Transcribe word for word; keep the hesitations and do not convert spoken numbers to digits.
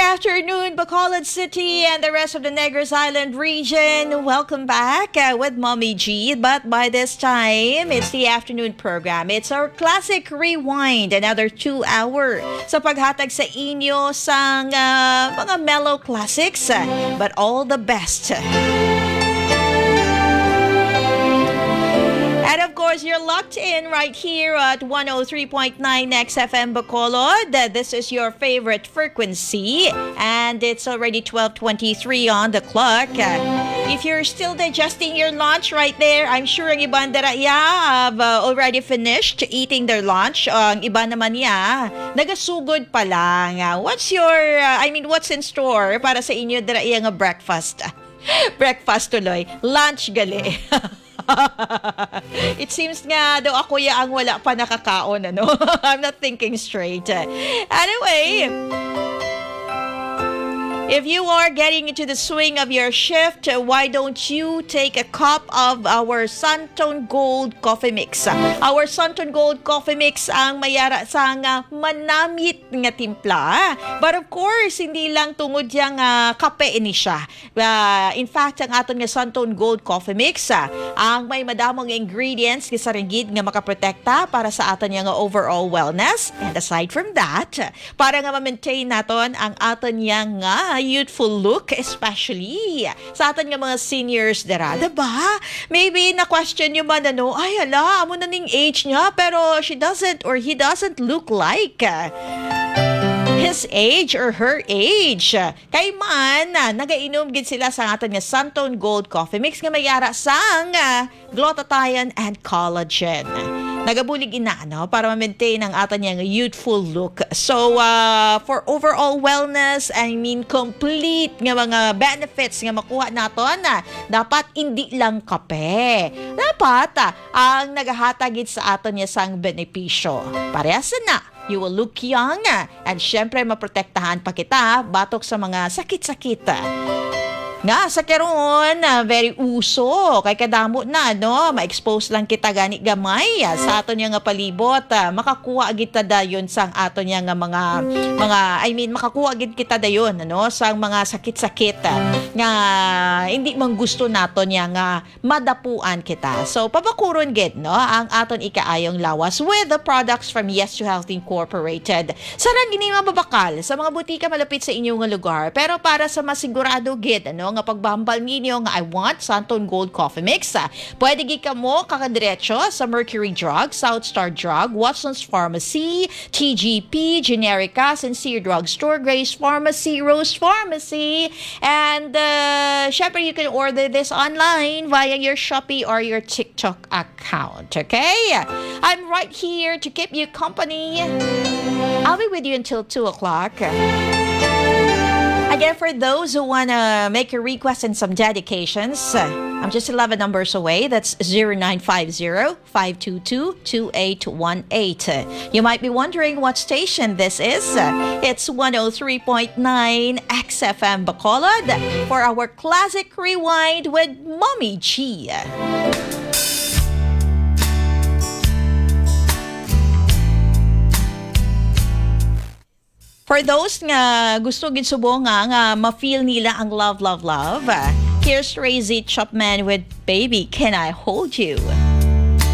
afternoon, Bacolod City and the rest of the Negros Island region. Welcome back uh, with Mommy G. But by this time, it's the afternoon program. It's our Classic Rewind, another two hour sa paghatag sa inyo sang uh, mga mellow classics, uh, but all the best. And of course, you're locked in right here at one oh three point nine X F M Bacolod. This is your favorite frequency. And it's already twelve twenty-three on the clock. If you're still digesting your lunch right there, I'm sure ang iba daraya have uh, already finished eating their lunch. Ang iba naman ya, nagasugod pa lang. What's your, uh, I mean, what's in store para sa inyo daraya nga breakfast? Breakfast tuloy. Lunch gali. It seems nga daw ako ya ang wala pa nakakaon, ano? I'm not thinking straight. Anyway, if you are getting into the swing of your shift, why don't you take a cup of our Santon Gold Coffee Mix? Our Santon Gold Coffee Mix ang mayara sa nga manamit nga timpla. But of course, hindi lang tungod yang uh, kape ini siya. Uh, in fact, ang aton nga Santon Gold Coffee Mix, uh, ang may madamong ingredients nga sa ringgit nga makaprotekta para sa aton nga overall wellness. And aside from that, para nga ma-maintain naton ang aton nga youthful look, especially sa atin nga mga seniors dara, diba? Maybe na-question nyo man, ano, ay ala, amo na ning age niya, pero she doesn't or he doesn't look like his age or her age. Kay man, nagainom gid sila sa atin nga Santon Gold Coffee Mix nga mayara sang glutathione and collagen. Nagabulig ina, no? Para ma-maintain ang atin yung youthful look. So, uh, for overall wellness, I mean, complete nga mga benefits nga makuha naton, na dapat hindi lang kape. Dapat, ah, ang nagahatagid sa atin yung sang benepisyo. Parehas na, you will look young, and syempre, maprotektahan pa kita batok sa mga sakit-sakit. Nga, sa keron, uh, very uso. Kay kadamo na, no? Ma-expose lang kita gani gamay. Uh, sa aton nga palibot, uh, makakuha kita dayon sang aton nga mga, mga, I mean, makakuha agad kita dayon, ano? Sang mga sakit-sakit uh, nga hindi man gusto naton nga madapuan kita. So, pabakuron gid, no? Ang aton ikaayong lawas with the products from Yes to Health Incorporated. Sarang gini mababakal sa mga butika malapit sa inyong lugar. Pero para sa masigurado gid, ano? Nga pagbambal ninyo nga I want Santon Gold Coffee Mix. Ah, pwede gi ka mo kakadiretso sa Mercury Drug, South Star Drug, Watson's Pharmacy, T G P, Generica, Sincere Drugstore, Grace Pharmacy, Rose Pharmacy, and uh, syempre you can order this online via your Shopee or your TikTok account. Okay? I'm right here to keep you company. I'll be with you until two o'clock. Again, for those who want to make a request and some dedications, uh, I'm just eleven numbers away. That's zero nine five zero, five two two, two eight one eight. Uh, you might be wondering what station this is. Uh, it's one oh three point nine X F M Bacolod for our Classic Rewind with Mommy G. For those nga gusto gid subo nga nga ma-feel nila ang love, love, love, here's Razy Chapman with Baby, Can I Hold You?